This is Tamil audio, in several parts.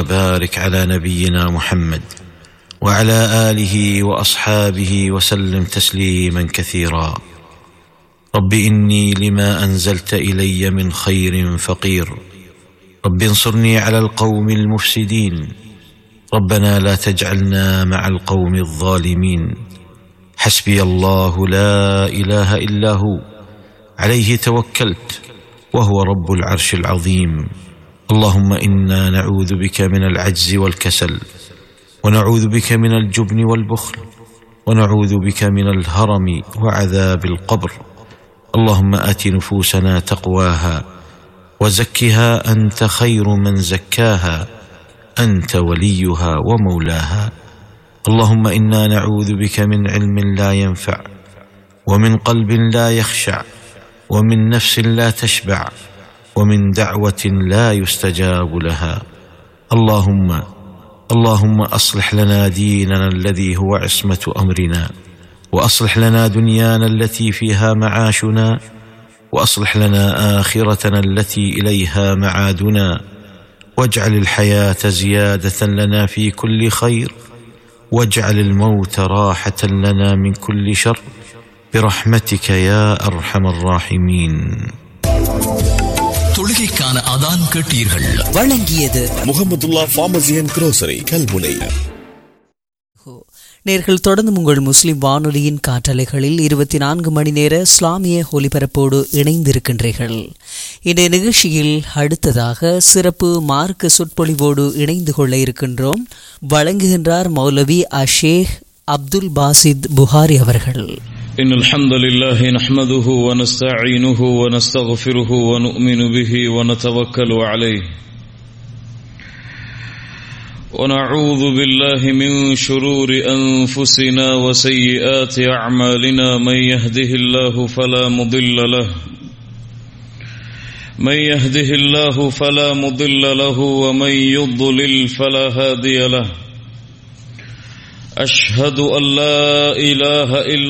وبارك على نبينا محمد وعلى آله وأصحابه وسلم تسليما كثيرا. رب إني لما أنزلت إلي من خير فقير، رب انصرني على القوم المفسدين، ربنا لا تجعلنا مع القوم الظالمين. حسبي الله لا إله إلا هو، عليه توكلت وهو رب العرش العظيم. اللهم إنا نعوذ بك من العجز والكسل، ونعوذ بك من الجبن والبخل، ونعوذ بك من الهرم وعذاب القبر. اللهم آت نفوسنا تقواها وزكها أنت خير من زكاها، أنت وليها ومولاها. اللهم إنا نعوذ بك من علم لا ينفع، ومن قلب لا يخشع، ومن نفس لا تشبع، ومن دعوة لا يستجاب لها. اللهم أصلح لنا ديننا الذي هو عصمة أمرنا، وأصلح لنا دنيانا التي فيها معاشنا، وأصلح لنا آخرتنا التي إليها معادنا، واجعل الحياة زيادة لنا في كل خير، واجعل الموت راحة لنا من كل شر، برحمتك يا أرحم الراحمين. தொழுகைக்கான அதான் கேட்டீர்கள். வழங்கியது Mahmudullah pharmacy and grocery Kalmunai. நேர்கள் தொடர்ந்து உங்கள் முஸ்லிம் வானொலியின் காற்றலைகளில் 24 மணி நேர இஸ்லாமிய ஒலிபரப்போடு இணைந்திருக்கின்றீர்கள். இந்த நிகழ்ச்சியில் அடுத்ததாக சிறப்பு மார்க்க சொற்பொழிவோடு இணைந்து கொள்ள இருக்கின்றோம். வழங்குகின்றார் மௌலவி அஷேக் அப்துல் பாசித் புகாரி அவர்கள். إن الحمد لله نحمده ونستعينه ونستغفره ونؤمن به ونتوكل عليه ونعوذ بالله من شرور أنفسنا وسيئات أعمالنا. من يهده الله فلا مضل له ومن يضلل فلا هادي له. أشهد أن لا إله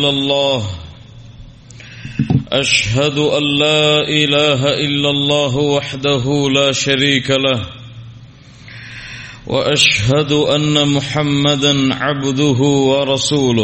إلا الله وحده لا شريك له، وأشهد أن محمدا عبده ورسوله.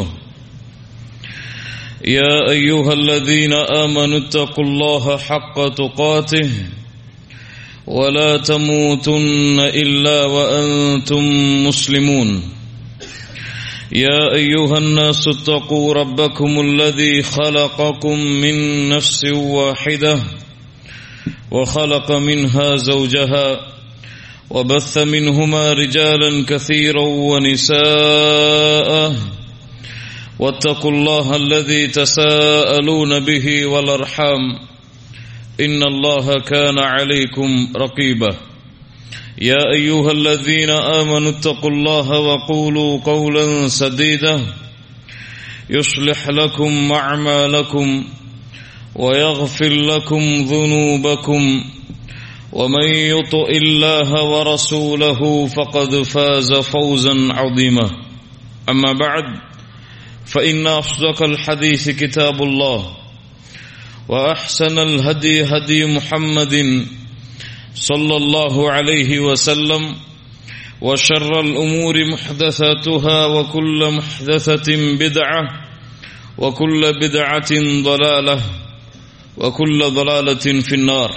يا أيها الذين آمنوا اتقوا الله حق تقاته ولا تموتن إلا وأنتم مسلمون. يا أيها الناس اتقوا ربكم الذي خلقكم من نفس واحدة وخلق منها زوجها وبث منهما رجالا كثيرا ونساء، واتقوا الله الذي تساءلون به والأرحام إن الله كان عليكم رقيبا. يا أيها الذين آمنوا اتقوا الله وقولوا قولا سديدا يصلح لكم أعمالكم ويغفر لكم ذنوبكم، ومن يطع الله ورسوله فقد فاز فوزا عظيما. أما بعد، فإن أصدق الحديث كتاب الله، وأحسن الهدي هدي محمد صلى الله عليه وسلم، وشر الأمور محدثاتها، وكل محدثة بدعة، وكل بدعة ضلالة، وكل ضلالة في النار.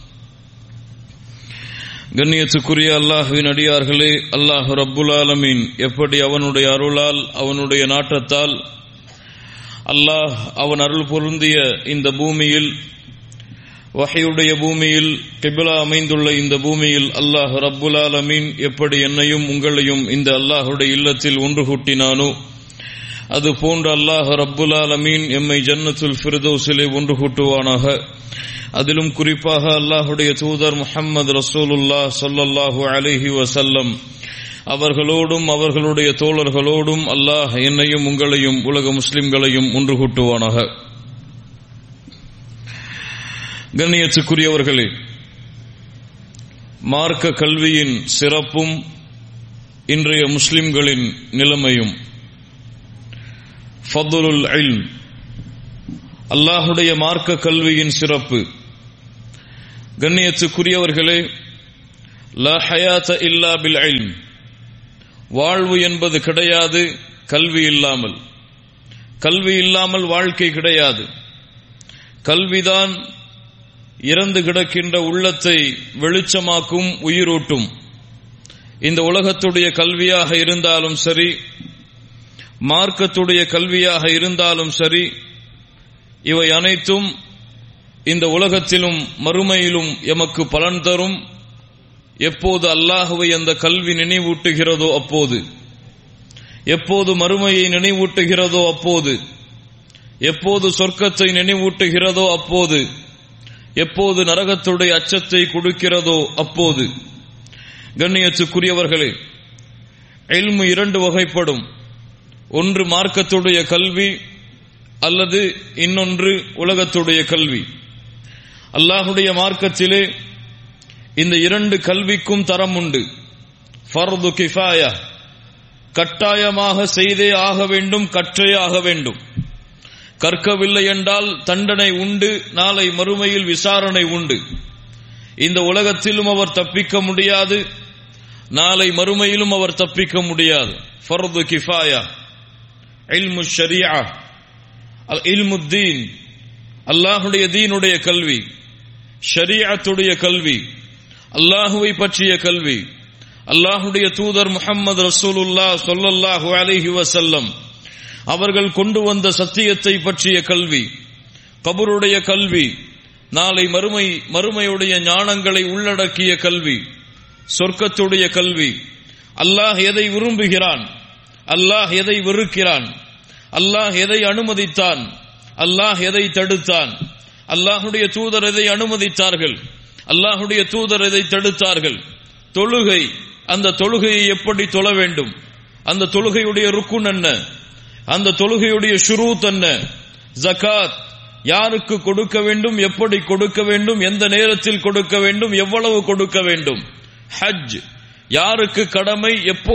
கண்ணியத்துக்குரிய அல்லாஹ்வின் அடியார்களே, அல்லாஹ் ரப்புல் ஆலமீன் எப்படி அவனுடைய அருளால் அவனுடைய நாட்டத்தால் அல்லாஹ் அவன் அருள் பொருந்திய இந்த பூமியில், வஹீயுடைய பூமியில், கிப்லா அமைந்துள்ள இந்த பூமியில் அல்லாஹ் ரப்புல் ஆலமீன் எப்படி என்னையும் உங்களையும் இந்த அல்லாஹுடைய இல்லத்தில் ஒன்று கூட்டினானோ, அது போன்ற அல்லாஹ் ரப்புல் ஆலமீன் எம்மை ஜன்னத்துல் ஃபிர்தௌஸிலே ஒன்று கூட்டுவானாக. அதிலும் குறிப்பாக அல்லாஹுடைய தூதர் முஹம்மது ரசூலுல்லாஹ் ஸல்லல்லாஹு அலைஹி வஸல்லம் அவர்களோடும் அவர்களுடைய தோழர்களோடும் அல்லாஹ் என்னையும் உங்களையும் உலக முஸ்லிம்களையும் ஒன்று கூட்டுவானாக. கண்ணியத்துக்குரியவர்களே, மார்க்க கல்வியின் சிறப்பும் இன்றைய முஸ்லிம்களின் நிலைமையும். ஃபதுலுல் இல்ம், அல்லாஹுடைய மார்க்க கல்வியின் சிறப்பு. கண்ணியத்துக்குரியவர்களே, லா ஹயாத இல்லா பில் இல்ம், வாழ்வு என்பது கிடையாது கல்வி இல்லாமல். கல்வி இல்லாமல் வாழ்க்கை கிடையாது. கல்விதான் இறந்து கிடக்கின்ற உள்ளத்தை வெளிச்சமாக்கும், உயிரூட்டும். இந்த உலகத்துடைய கல்வியாக இருந்தாலும் சரி, மார்க்கத்துடைய கல்வியாக இருந்தாலும் சரி, இவை அனைத்தும் இந்த உலகத்திலும் மறுமையிலும் எமக்கு பலன் தரும். எப்போது அல்லாஹுவை அந்த கல்வி நினைவூட்டுகிறதோ அப்போது, எப்போது மறுமையை நினைவூட்டுகிறதோ அப்போது, எப்போது சொர்க்கத்தை நினைவூட்டுகிறதோ அப்போது, எப்போது நரகத்துடைய அச்சத்தை கொடுக்கிறதோ அப்போது. கண்ணியத்துக்குரியவர்களே, இல்மு இரண்டு வகைப்படும். ஒன்று மார்க்கத்துடைய கல்வி, அல்லது இன்னொன்று உலகத்துடைய கல்வி. அல்லாஹுடைய மார்க்கத்திலே இந்த இரண்டு கல்விக்கும் தரம் உண்டு. ஃபர்து கிஃபாயா, கட்டாயமாக செய்தே ஆக வேண்டும், கற்றே ஆக வேண்டும். கற்கவில்லை என்றால் தண்டனை உண்டு, நாளை மறுமையில் விசாரணை உண்டு. இந்த உலகத்திலும் அவர் தப்பிக்க முடியாது, நாளை மறுமையிலும் அவர் தப்பிக்க முடியாது. ஃபர்து கிஃபாயா, இல்மு ஷரியா, இல்மு தீன், அல்லாஹுடைய தீனுடைய கல்வி, ஷரீஅத்துடைய கல்வி, அல்லாஹுவை பற்றிய கல்வி, அல்லாஹுடைய தூதர் முஹம்மது ரசூலுல்லாஹ் ஸல்லல்லாஹு அலைஹி வஸல்லம் அவர்கள் கொண்டு வந்த சத்தியத்தை பற்றிய கல்வி, கபருடைய கல்வி, நாளை மறுமையுடைய ஞானங்களை உள்ளடக்கிய கல்வி, சொர்க்கத்துடைய கல்வி, அல்லாஹ் எதை விரும்புகிறான், அல்லாஹ் எதை வெறுக்கிறான், அல்லாஹ் எதை அனுமதித்தான், அல்லாஹ் எதை தடுத்தான், அல்லாஹுடைய தூதர் எதை அனுமதித்தார்கள், அல்லாஹுடைய தூதர் எதை தடுத்தார்கள், தொழுகை, அந்த தொழுகையை எப்படி தொழ வேண்டும், அந்த தொழுகையுடைய ருக்குன் என்ன, அந்த தொழுகையுடைய ஷுரூத் என்ன, ஜகாத் யாருக்கு கொடுக்க வேண்டும், எப்படி கொடுக்க வேண்டும், எந்த நேரத்தில் கொடுக்க வேண்டும், எவ்வளவு கொடுக்க வேண்டும், ஹஜ் யாருக்கு கடமை,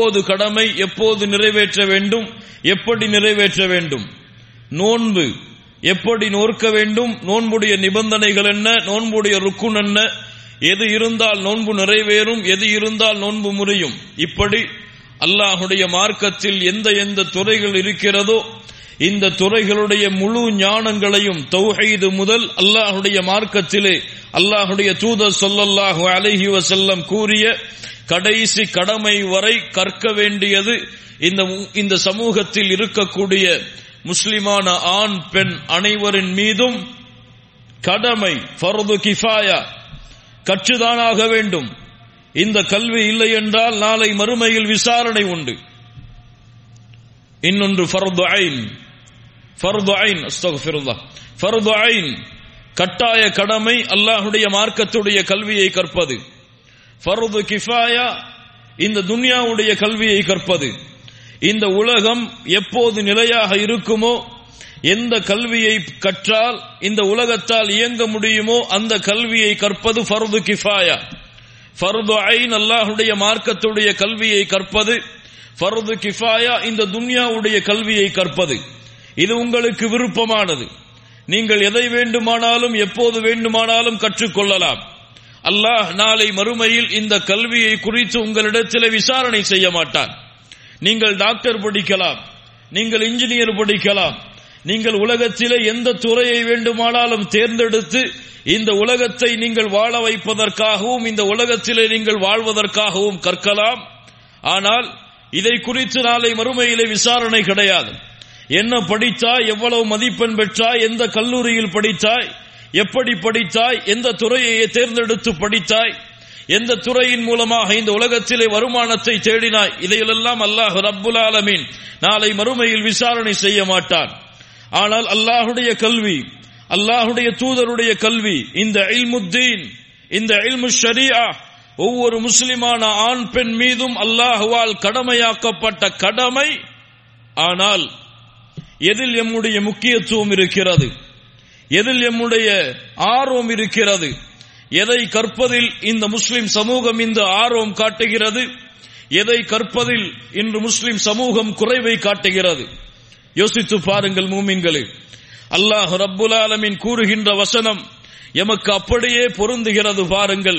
எப்போது நிறைவேற்ற வேண்டும், எப்படி நிறைவேற்ற வேண்டும், நோன்பு எப்படி நோற்க வேண்டும், நோன்புடைய நிபந்தனைகள் என்ன, நோன்புடைய ருக்குன் என்ன, எது இருந்தால் நோன்பு நிறைவேறும், எது இருந்தால் நோன்பு முறியும். இப்படி அல்லாஹுடைய மார்க்கத்தில் எந்த துறைகள் இருக்கிறதோ இந்த துறைகளுடைய முழு ஞானங்களையும் தௌஹீது முதல் அல்லாஹுடைய மார்க்கத்திலே அல்லாஹுடைய தூதர் ஸல்லல்லாஹு அலைஹி வஸல்லம் கூறிய கடைசி கடமை வரை கற்க வேண்டியது இந்த சமூகத்தில் இருக்கக்கூடிய முஸ்லிமான ஆண் பெண் அனைவரின் மீதும் கடமை, ஃபர்து கிஃபாயா, கற்றுதானாக வேண்டும். இந்த கல்வி இல்லை என்றால் நாளை மறுமையில் விசாரணை உண்டு. இன்னொன்று ஃபர்து ஐன், அஸ்தக்ஃபிருல்லாஹ், ஃபர்து ஐன் கட்டாய கடமை, அல்லாஹுடைய மார்க்கத்துடைய கல்வியை கற்பது. ஃபர்து கிஃபாயா இந்த துன்யாவுடைய கல்வியை கற்பது. இந்த உலகம் எப்போது நிலையாக இருக்குமோ, எந்த கல்வியை கற்றால் இந்த உலகத்தால் இயங்க முடியுமோ அந்த கல்வியை கற்பது ஃபர்து கிஃபாயா. ஃபர்து ஐன் அல்லாஹுடைய மார்க்கத்துடைய கல்வியை கற்பது, ஃபர்து கிஃபாயா இந்த துன்யாவுடைய கல்வியை கற்பது. இது உங்களுக்கு விருப்பமானது. நீங்கள் எதை வேண்டுமானாலும் எப்போது வேண்டுமானாலும் கற்றுக்கொள்ளலாம். அல்லாஹ் நாளை மறுமையில் இந்த கல்வியை குறித்து உங்களிடத்தில் விசாரணை செய்ய மாட்டான். நீங்கள் டாக்டர் படிக்கலாம், நீங்கள் இன்ஜினியர் படிக்கலாம், நீங்கள் உலகத்திலே எந்த துறையை வேண்டுமானாலும் தேர்ந்தெடுத்து இந்த உலகத்தை நீங்கள் வாழ வைப்பதற்காகவும் இந்த உலகத்திலே நீங்கள் வாழ்வதற்காகவும் கற்கலாம். ஆனால் இதை குறித்து நாளை மறுமையிலே விசாரணை கிடையாது. என்ன படித்தாய், எவ்வளவு மதிப்பெண் பெற்றாய், எந்த கல்லூரியில் படித்தாய், எப்படி படித்தாய், எந்த துறையை தேர்ந்தெடுத்து படித்தாய், எந்த துறையின் மூலமாக இந்த உலகத்திலே வருமானத்தை தேடினாய், இதையெல்லாம் அல்லாஹ் ரப்புல் ஆலமீன் நாளை மறுமையில் விசாரணை செய்ய மாட்டான். ஆனால் அல்லாஹுடைய கல்வி, அல்லாஹுடைய தூதருடைய கல்வி, இந்த இல்முத்தீன், இந்த இல்மு ஷரீஆ ஒவ்வொரு முஸ்லிமான ஆண் பெண் மீதும் அல்லாஹுவால் கடமையாக்கப்பட்ட கடமை. ஆனால் எதில் எம்முடைய முக்கியத்துவம் இருக்கிறது, எதில் எம்முடைய ஆர்வம் இருக்கிறது, எதை கற்பதில் இந்த முஸ்லிம் சமூகம் இந்த ஆர்வம் காட்டுகிறது, எதை கற்பதில் இன்று முஸ்லிம் சமூகம் குறைவை காட்டுகிறது? யோசித்து பாருங்கள் மூமின்களே. அல்லாஹ் ரப்புல் ஆலமீன் கூறுகின்ற வசனம் எமக்கு அப்படியே பொருந்துகிறது. பாருங்கள்,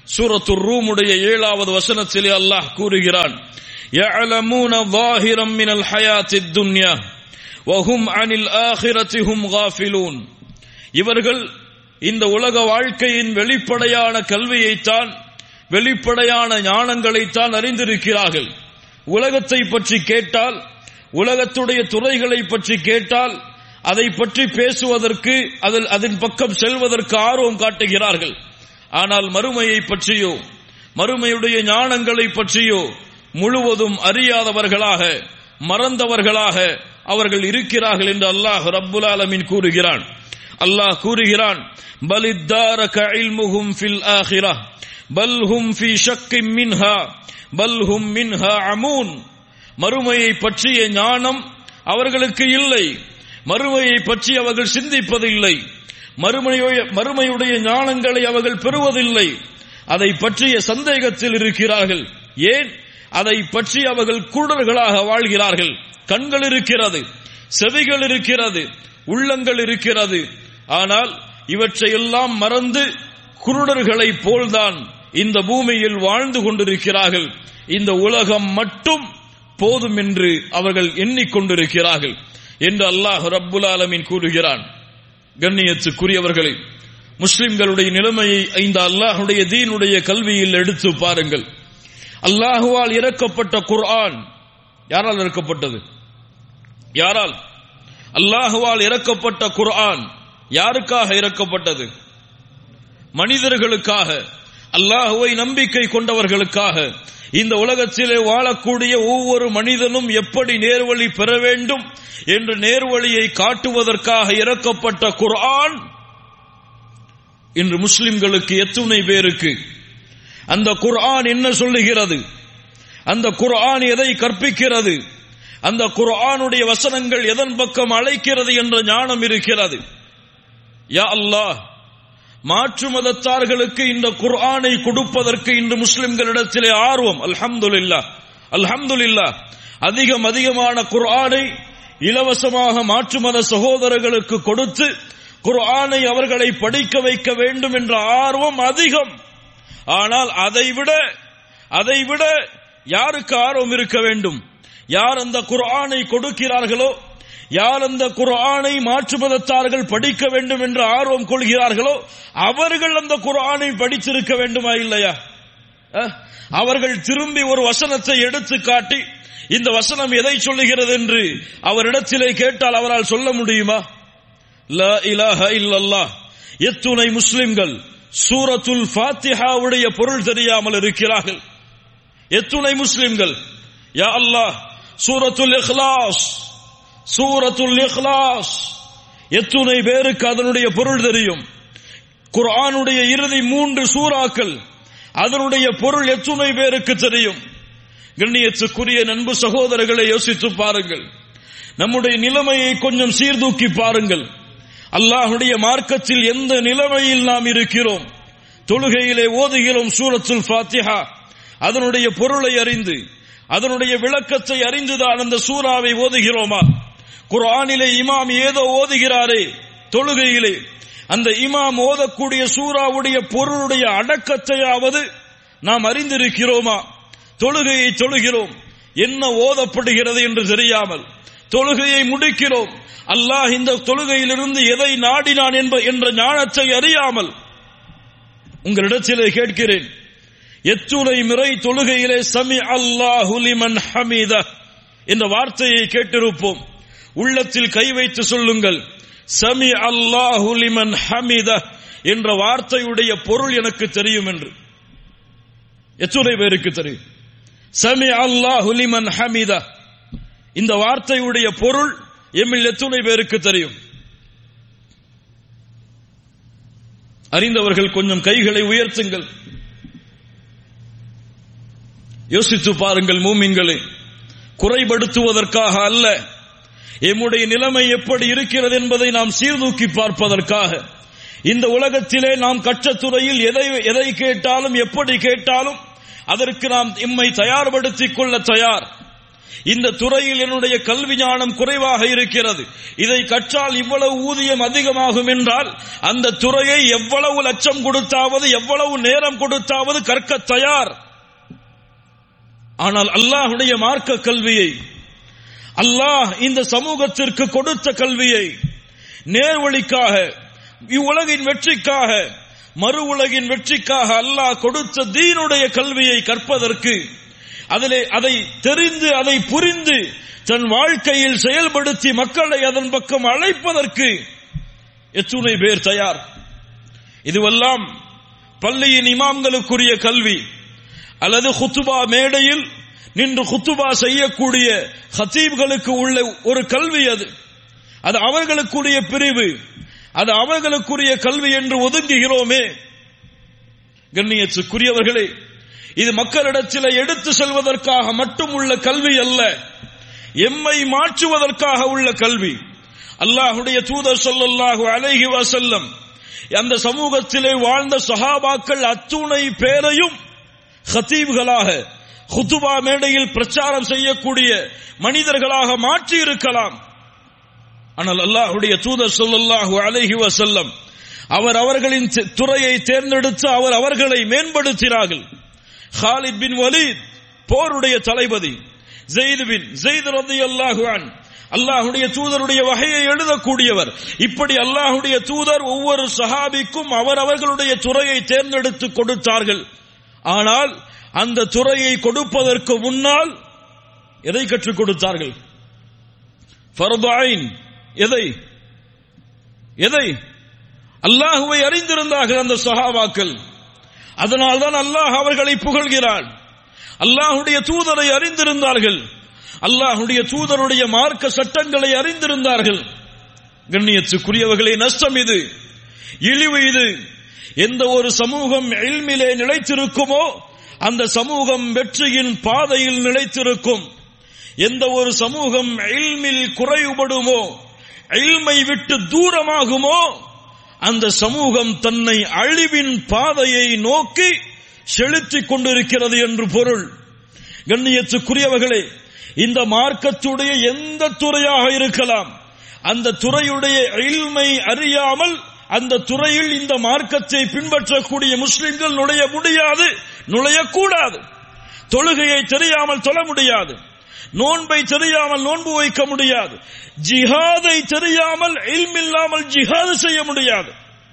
சூரத்துர் ரூமுடைய 7வது வசனத்திலே அல்லாஹ் கூறுகிறான், يَعْلَمُونَ ظَاهِرًا مِنَ الْحَيَاةِ الدُّنْيَا وَهُمْ عَنِ الْآخِرَةِ هُمْ غَافِلُونَ. இவர்கள் இந்த உலக வாழ்க்கையின் வெளிப்படையான கல்வியைத்தான், வெளிப்படையான ஞானங்களைத்தான் அறிந்திருக்கிறார்கள். உலகத்தை பற்றி கேட்டால், உலகத்துடைய துறைகளை பற்றி கேட்டால், அதை பற்றி பேசுவதற்கு, அதன் பக்கம் செல்வதற்கு ஆர்வம் காட்டுகிறார்கள். ஆனால் மறுமையை பற்றியோ, மறுமையுடைய ஞானங்களை பற்றியோ முழுவதும் அறியாதவர்களாக, மறந்தவர்களாக அவர்கள் இருக்கிறார்கள் என்று அல்லாஹ் ரப்புல் ஆலமீன் கூறுகிறான். அல்லாஹ் கூறுகிறான், பலித்தாரக இல்முஹும் ஃபில் ஆகிரஹ் பல் ஹும் ஃபீ ஷக்கின் மின்ஹா பல் ஹும் மின்ஹா அமூன். மறுமையை பற்றிய ஞானம் அவர்களுக்கு இல்லை, மறுமையை பற்றி அவர்கள் சிந்திப்பதில்லை, மறுமையுடைய ஞானங்களை அவர்கள் பெறுவதில்லை, அதை பற்றிய சந்தேகத்தில் இருக்கிறார்கள். ஏன்? அதை பற்றி அவர்கள் குருடர்களாக வாழ்கிறார்கள். கண்கள் இருக்கிறது, செவிகள் இருக்கிறது, உள்ளங்கள் இருக்கிறது, ஆனால் இவற்றையெல்லாம் மறந்து குருடர்களை போல்தான் இந்த பூமியில் வாழ்ந்து கொண்டிருக்கிறார்கள். இந்த உலகம் மட்டும் போதும் என்று அவர்கள் எண்ணிக்கொண்டிருக்கிறார்கள் என்று அல்லாஹ் ரப்புல் ஆலமீன் கூறுகிறான். கண்ணியத்துக்குரியவர்களே, முஸ்லிம்களுடைய நிலைமையை இந்த அல்லாஹுடைய தீனுடைய கல்வியில் எடுத்து பாருங்கள். அல்லாஹுவால் இறக்கப்பட்ட குர்ஆன் யாரால் இறக்கப்பட்டது? யாரால்? அல்லாஹுவால் இறக்கப்பட்ட குர்ஆன் யாருக்காக இறக்கப்பட்டது? மனிதர்களுக்காக, அல்லாஹுவை நம்பிக்கை கொண்டவர்களுக்காக. இந்த உலகத்திலே வாழக்கூடிய ஒவ்வொரு மனிதனும் எப்படி நேர்வழி பெற வேண்டும் என்று நேர்வழியை காட்டுவதற்காக இறக்கப்பட்ட குர்ஆன் இன்று முஸ்லிம்களுக்கு எத்துணை பேருக்கு அந்த குர்ஆன் என்ன சொல்லுகிறது, அந்த குர்ஆன் எதை கற்பிக்கிறது, அந்த குர்ஆனுடைய வசனங்கள் எதன் பக்கம் அழைக்கிறது என்ற ஞானம் இருக்கிறது? யா அல்லாஹ், மாற்று மதத்தார்களுக்கு இந்த குர்ஆனை கொடுப்பதற்கு இன்று முஸ்லிம்களிடத்திலே ஆர்வம். அல்ஹம்துலில்லாஹ், அல்ஹம்துலில்லாஹ். அதிகமான குர்ஆனை இலவசமாக மாற்று மத சகோதரர்களுக்கு கொடுத்து குர்ஆனை அவர்களை படிக்க வைக்க வேண்டும் என்ற ஆர்வம் அதிகம். ஆனால் அதைவிட யாருக்கு ஆர்வம் இருக்க வேண்டும்? யார் அந்த குர்ஆனை கொடுக்கிறார்களோ, யார் அந்த குர்ஆனை மாற்று மதத்தார்கள் படிக்க வேண்டும் என்று ஆர்வம் கொள்கிறார்களோ அவர்கள் அந்த குர்ஆனை படித்திருக்க வேண்டுமா இல்லையா? அவர்கள் திரும்பி ஒரு வசனத்தை எடுத்து காட்டி இந்த வசனம் எதை சொல்லுகிறது என்று அவரிடத்திலே கேட்டால் அவரால் சொல்ல முடியுமா? லா இலாஹ இல்லல்லாஹ். எத்துணை முஸ்லிம்கள் சூரத்துல் ஃபாத்திஹாவுடைய பொருள் தெரியாமல் இருக்கிறார்கள். எத்துணை முஸ்லிம்கள், யா அல்லாஹ், சூரத்துல் இக்லாஸ், சூரத்துல் இக்லாஸ் எத்துணை பேருக்கு அதனுடைய பொருள் தெரியும்? குர்ஆனுடைய இறுதி 3 சூறாக்கள் அதனுடைய பொருள் எத்துணை பேருக்கு தெரியும்? கண்ணியத்துக்குரிய நண்பு சகோதரர்களை யோசித்து பாருங்கள். நம்முடைய நிலைமையை கொஞ்சம் சீர்தூக்கி பாருங்கள். அல்லாஹ்வுடைய மார்க்கத்தில் எந்த நிலைமையில் நாம் இருக்கிறோம்? தொழுகையிலே ஓதுகிறோம் சூரத்துல் ஃபாத்திஹா, அதனுடைய பொருளை அறிந்து அதனுடைய விளக்கத்தை அறிந்துதான் அந்த சூறாவை ஓதுகிறோமா? குர்ஆனிலே இமாம் ஏதோ ஓதுகிறாரே தொழுகையிலே, அந்த இமாம் ஓதக்கூடிய சூறாவுடைய பொருளுடைய அடக்கத்தையாவது நாம் அறிந்திருக்கிறோமா? தொழுகையை தொழுகிறோம், என்ன ஓதப்படுகிறது என்று தெரியாமல் தொழுகையை முடிக்கிறோம். அல்லாஹ் இந்த தொழுகையிலிருந்து எதை நாடினான் என்ற ஞானத்தை அறியாமல். உங்களிடத்திலே கேட்கிறேன், எத்துணை முறை தொழுகையிலே சமி அல்லாஹு லிமன் ஹமீத என்ற வார்த்தையை கேட்டிருப்போம். உள்ளத்தில் கை வைத்து சொல்லுங்கள், சமி அல்லாஹு லிமன் ஹமீத என்ற வார்த்தையுடைய பொருள் எனக்கு தெரியும் என்று. எத்துணை பேருக்கு தெரியும்? சமி அல்லாஹு லிமன் ஹமீத இந்த வார்த்தையுடைய பொருள் எம்மில் எத்துணை பேருக்கு தெரியும்? அறிந்தவர்கள் கொஞ்சம் கைகளை உயர்த்துங்கள். யோசித்து பாருங்கள் மூமின்களே, குறைபடுத்துவதற்காக அல்ல, எம்முடைய நிலைமை எப்படி இருக்கிறது என்பதை நாம் சீர்தூக்கி பார்ப்பதற்காக. இந்த உலகத்திலே நாம் கற்ற துறையில் எதை கேட்டாலும் எப்படி கேட்டாலும் அதற்கு நாம் எம்மை தயார்படுத்திக் கொள்ள தயார். இந்த துறையில் என்னுடைய கல்வி ஞானம் குறைவாக இருக்கிறது, இதை கற்றால் இவ்வளவு ஊதியம் அதிகமாகும் என்றால் அந்த துறையை எவ்வளவு லட்சம் கொடுத்தாவது எவ்வளவு நேரம் கொடுத்தாவது கற்க தயார். ஆனால் அல்லாஹ்வுடைய மார்க்க கல்வியை, அல்லாஹ் இந்த சமூகத்திற்கு கொடுத்த கல்வியை நேர்வழிக்காக, இவ்வுலகின் வெற்றிக்காக, மறு உலகின் வெற்றிக்காக அல்லாஹ் கொடுத்த தீனுடைய கல்வியை கற்பதற்கு, அதை தெரிந்து அதை புரிந்து தன் வாழ்க்கையில் செயல்படுத்தி மக்களை அதன் பக்கம் அழைப்பதற்கு எத்துணை பேர் தயார்? இதுவெல்லாம் பள்ளியின் இமாம்களுக்குரிய கல்வி அல்லது குத்துபா மேடையில் நின்று குத்துபா செய்யக்கூடிய ஹத்தீப்களுக்கு உள்ள ஒரு கல்வி. அது அவர்களுக்குரிய பிரிவு, அது அவர்களுக்குரிய கல்வி என்று ஒதுங்குகிறோமே. கண்ணியத்துக்குரியவர்களே, இது மக்களிடத்தில் எடுத்து செல்வதற்காக மட்டும் உள்ள கல்வி அல்ல, எம்மை மாற்றுவதற்காக உள்ள கல்வி. அல்லாஹ்வுடைய தூதர் ஸல்லல்லாஹு அலைஹி வஸல்லம் அந்த சமூகத்திலே வாழ்ந்த சஹாபாக்கள் அத்துணை பேரையும் ஹத்தீப்களாக, குத்துபா மேடையில் பிரச்சாரம் செய்யக்கூடிய மனிதர்களாக மாற்றி இருக்கலாம். ஆனால் அல்லாஹ்வுடைய தூதர் ஸல்லல்லாஹு அலைஹி வஸல்லம் அவர்களின் துறையை தேர்ந்தெடுத்து அவர்களை மேம்படுத்தினார்கள். காலித் பின் வலீத் போருடைய தளபதி, ஸெய்த் ரலியல்லாஹு அன்ஹு அல்லாஹ்வுடைய தூதருடைய வஹையை எழுதக்கூடியவர். இப்படி அல்லாஹ்வுடைய தூதர் ஒவ்வொரு சஹாபிக்கும் அவர்களுடைய துறையை தேர்ந்தெடுத்து கொடுத்தார்கள். ஆனால் அந்த துறையை கொடுப்பதற்கு முன்னால் எதை கற்றுக் கொடுத்தார்கள்? ஃபர்து ஐன். எதை? அல்லாஹ்வை அறிந்திருந்தார்கள் அந்த சஹாபாக்கள். அதனால்தான் அல்லாஹ் அவர்களை புகழ்கிறான். அல்லாஹ்வுடைய தூதரை அறிந்திருந்தார்கள், அல்லாஹ்வுடைய தூதருடைய மார்க்க சட்டங்களை அறிந்திருந்தார்கள். கண்ணியத்துக்குரியவர்களே, நஷ்டம் இது, இழிவு இது. எந்த ஒரு சமூகம் இல்மிலே நிலைத்திருக்குமோ அந்த சமூகம் வெற்றியின் பாதையில் நிலைத்திருக்கும். எந்த ஒரு சமூகம் இல்மில் குறைபடுமோ, இல்மை விட்டு தூரமாகுமோ, அந்த சமூகம் தன்னை அழிவின் பாதையை நோக்கி செலுத்திக் கொண்டிருக்கிறது என்று பொருள். கண்ணியத்துக்குரியவர்களே, இந்த மார்க்கத்துடைய எந்த துறையாக இருக்கலாம், அந்த துறையுடைய இல்மை அறியாமல் அந்த துறையில் இந்த மார்க்கத்தை பின்பற்றக்கூடிய முஸ்லிம்கள் நுழைய முடியாது, நுழையக்கூடாது. தொழுகையை தெரியாமல் தொழ முடியாது, நோன்பை தெரியாமல் நோன்பு வைக்க முடியாது, ஜிஹாதை தெரியாமல் இல்மில்லாமல் ஜிஹாது செய்ய முடியாது.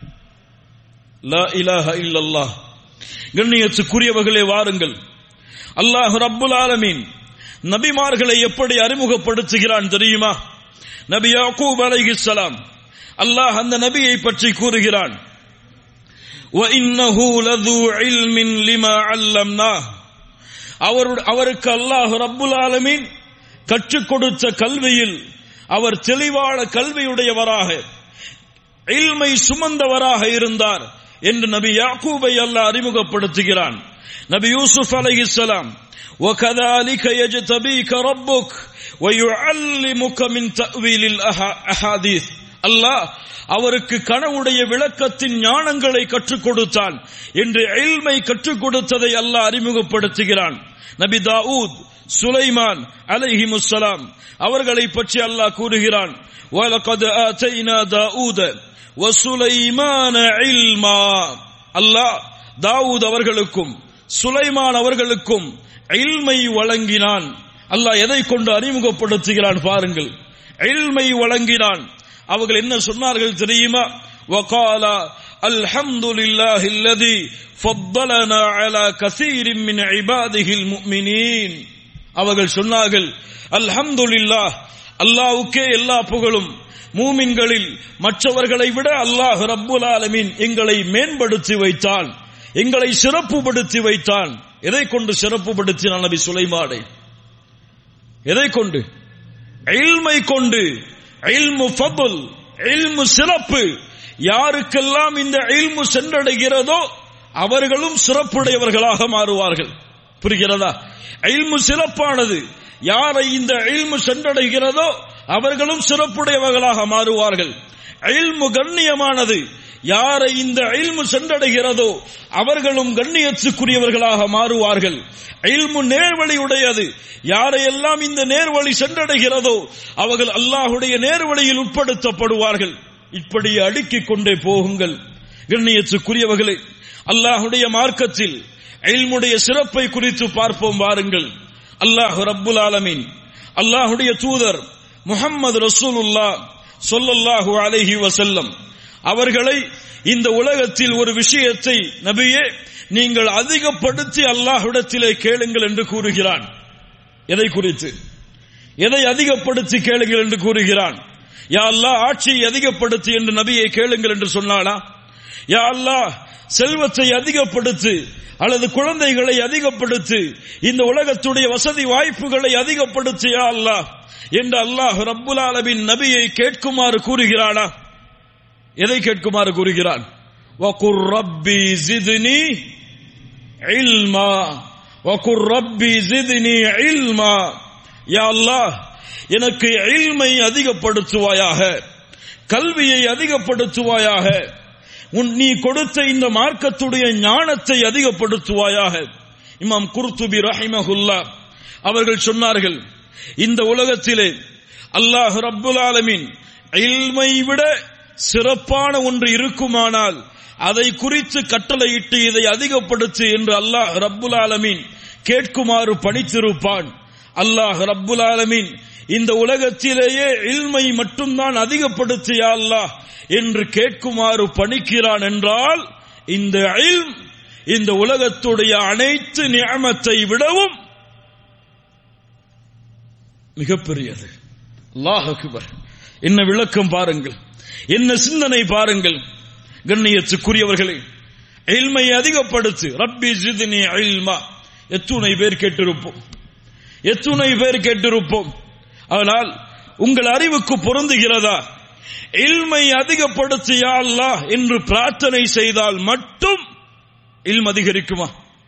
லா இலாஹ இல்லல்லாஹ். கண்ணியத்துக்குரியவர்களே, வாருங்கள், அல்லாஹ் ரப்புல் ஆலமீன் நபிமார்களை எப்படி அறிமுகப்படுத்துகிறான் தெரியுமா? நபி யாக்கூப் அலைஹிஸ்ஸலாம், அல்லாஹ் அந்த நபியை பற்றி கூறுகிறான், وَإِنَّهُ لَذُو عِلْمٍ لِمَا عَلَّمْنَاهُ. அவருக்கு அல்லாஹ் ரப்புல் ஆலமீன் கற்றுக் கொடுத்த கல்வியில் அவர் தெளிவான கல்வியுடையவராக, இல்மை சுமந்தவராக இருந்தார் என்று நபி யாக்கூபை அல்லாஹ் அறிமுகப்படுத்துகிறான். நபி யூசுப் அலைஹிஸ்ஸலாம், وَكَذَلِكَ يَجْتَبِيكَ رَبُّكَ وَيُعَلِّمُكَ مِنْ تَأْوِيلِ الْأَحَادِيثِ. அல்லாஹ் அவருக்கு கனவுடைய விளக்கத்தின் ஞானங்களை கற்றுக் கொடுத்தான் என்று இல்மை கற்றுக் கொடுத்ததை அல்லாஹ் அறிமுகப்படுத்துகிறான். நபி தாவூத், சுலைமான் அலைஹிமுஸ்ஸலாம் அவர்களை பற்றி அல்லாஹ் கூறுகிறான், وَلَقَدْ آتَيْنَا دَاوُودَ وَسُلَيْمَانَ عِلْمًا. அல்லாஹ் தாவூத் அவர்களுக்கும் சுலைமான் அவர்களுக்கும் இல்மை வழங்கினான். அல்லாஹ் எதை கொண்டு அறிமுகப்படுத்துகிறான் பாருங்கள், இல்மை வழங்கினான். அவர்கள் என்ன சொன்னார்கள் தெரியுமா? وَقَالَ الْحَمْدُ لِلَّهِ الَّذِي فَضَّلَنَا عَلَى كَثِيرٍ مِنْ عِبَادِهِ الْمُؤْمِنِينَ. அவர்கள் சொன்னார்கள், அல்ஹம்துலில்லாஹ், அல்லாஹ்வுக்கே எல்லா புகழும், மூமின்களில் மற்றவர்களை விட அல்லாஹ் ரப்புல் ஆலமீன் எங்களை மேம்படுத்தி வைத்தான், எங்களை சிறப்புப்படுத்தி வைத்தான். எதை கொண்டு சிறப்புப்படுத்தினான் நபி சுலைமானை? எதை கொண்டு? இல்மை கொண்டு. இல்மு ஃபضல், இல்மு சிறப்பு. யாருக்கெல்லாம் இந்த இல்மு சென்றடைகிறதோ அவர்களும் சிறப்புடையவர்களாக மாறுவார்கள். புரிகிறதா? இல்மு சிறப்பானது. யாரை இந்த இல்மு சென்றடைகிறதோ அவர்களும் சிறப்புடையவர்களாக மாறுவார்கள். இல்மு கண்ணியமானது. யாரை இந்த இல்மு சென்றடைகிறதோ அவர்களும் கண்ணியத்துக்குரியவர்களாக மாறுவார்கள். இல்மு நேர்வழியுடையது. யாரையெல்லாம் இந்த நேர்வழி சென்றடைகிறதோ அவர்கள் அல்லாஹுடைய நேர்வழியில் உட்படுத்தப்படுவார்கள். இப்படி அடுக்கிக் கொண்டே போகுங்கள். கண்ணியத்துக்குரியவர்களே, அல்லாஹுடைய மார்க்கத்தில் இல்முடைய சிறப்பை குறித்து பார்ப்போம் வாருங்கள். அல்லாஹ் ரப்புல் ஆலமீன் அல்லாஹுடைய தூதர் முஹம்மது ரசூலுல்லாஹ் ஸல்லல்லாஹு அலைஹி வஸல்லம் அவர்களை இந்த உலகத்தில் ஒரு விஷயத்தை நபியே நீங்கள் அதிகப்படுத்தி அல்லாஹ்விடத்திலே கேளுங்கள் என்று கூறுகிறான். எதை குறித்து? எதை அதிகப்படுத்தி கேளுங்கள் என்று கூறுகிறான்? யா அல்லாஹ் ஆட்சியை அதிகப்படுத்தி என்று நபியை கேளுங்கள் என்று சொன்னானா? யா அல்லாஹ் செல்வத்தை அதிகப்படுத்து அல்லது குழந்தைகளை அதிகப்படுத்து, இந்த உலகத்துடைய வசதி வாய்ப்புகளை அதிகப்படுத்து யா அல்லாஹ் என்று அல்லாஹ் ரப்புல் ஆலமீன் நபியை கேட்குமாறு கூறுகிறானா? எதை கேட்குமாறு கூறுகிறான்? வகுர் ரப்பி ஜித்னி இல்மா, வகுர் ரப்பி ஜித்னி இல்மா. யா அல்லாஹ் எனக்கு இல்மை அதிகப்படுத்துவாயாக, கல்வியை அதிகப்படுத்துவாயாக, நீ கொடுத்த இந்த மார்க்கத்துடைய ஞானத்தை அதிகப்படுத்துவாயாக. இமாம் குர்துபி ரஹிமஹுல்லாஹ் அவர்கள் சொன்னார்கள், இந்த உலகத்திலே அல்லாஹ் ரப்புல் ஆலமீன் இல்மை விட சிறப்பான ஒன்று இருக்குமானால் அதை குறித்து கட்டளையிட்டு இதை அதிகப்படுத்து என்று அல்லாஹ் ரப்புல் ஆலமீன் கேட்குமாறு பணித்திருப்பான். அல்லாஹ் ரப்புல் ஆலமீன் இந்த உலகத்திலேயே இல்மை மட்டும்தான் அதிகப்படுத்து யா அல்லாஹ் என்று கேட்குமாறு பணிக்கிறான் என்றால் இந்த இல்ம் இந்த உலகத்துடைய அனைத்து நிஅமத்தை விடவும் மிகப்பெரியது. அல்லாஹ் அக்பர். என்ன விளக்கம் பாருங்கள், என்ன சிந்தனை பாருங்கள். கண்ணியத்துக்குரியவர்களே, இல்மை அதிகப்படுத்து. ரப்பி ஜித்னி இல்மா. எத்துணை பேர் கேட்டிருப்போம், எத்துணை பேர் கேட்டிருப்போம். ஆனால் உங்கள் அறிவுக்கு பொருந்துகிறதா? இல்மை அதிகப்படுத்து யா அல்லாஹ் என்று பிரார்த்தனை செய்தால் மட்டும் இல்ம் அதிகரிக்குமா?